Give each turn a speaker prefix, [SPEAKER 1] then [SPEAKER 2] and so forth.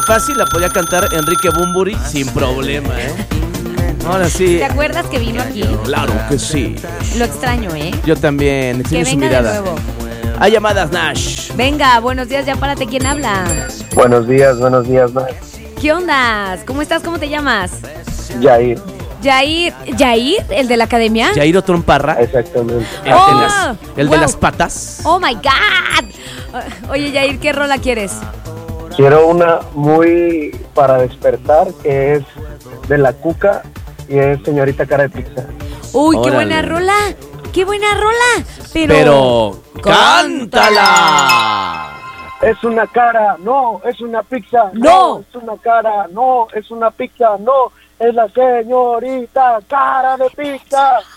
[SPEAKER 1] fácil la podía cantar Enrique Bunbury sin problema, ¿eh? Ahora sí.
[SPEAKER 2] ¿Te acuerdas que vino aquí?
[SPEAKER 1] Claro que sí.
[SPEAKER 2] Lo extraño, ¿eh?
[SPEAKER 1] Yo también,
[SPEAKER 2] Que
[SPEAKER 1] extraño su
[SPEAKER 2] venga de
[SPEAKER 1] mirada.
[SPEAKER 2] nuevo.
[SPEAKER 1] Hay llamadas, Nash.
[SPEAKER 2] Venga, buenos días, ya párate. ¿Quién habla?
[SPEAKER 3] Buenos días, Nash.
[SPEAKER 2] ¿Qué onda? ¿Cómo estás? ¿Cómo te llamas?
[SPEAKER 3] Yair,
[SPEAKER 2] ¿Yair? ¿El de la academia?
[SPEAKER 1] Jairo Tromparra.
[SPEAKER 3] exactamente.
[SPEAKER 1] El de
[SPEAKER 2] wow.
[SPEAKER 1] las patas.
[SPEAKER 2] Oh my God. Oye, Yair, ¿qué rola quieres?
[SPEAKER 3] Quiero una muy para despertar, que es de La Cuca y es Señorita Cara de Pizza.
[SPEAKER 2] Uy, qué
[SPEAKER 1] Órale.
[SPEAKER 2] buena rola. Qué buena rola.
[SPEAKER 1] Pero cántala.
[SPEAKER 3] Es una cara, no, es una pizza.
[SPEAKER 2] No.
[SPEAKER 3] Es una cara, no, es una pizza. No, es la Señorita Cara de Pizza.